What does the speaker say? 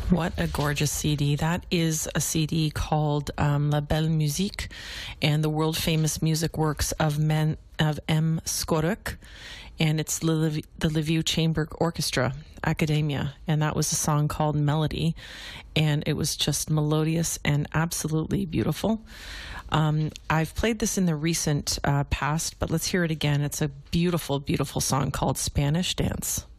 What a gorgeous CD. That is a CD called La Belle Musique and the world famous music works of M. Skorup. And it's the Lviv Chamber Orchestra Academia. And that was a song called Melody. And it was just melodious and absolutely beautiful. I've played this in the recent past, but let's hear it again. It's a beautiful, beautiful song called Spanish Dance.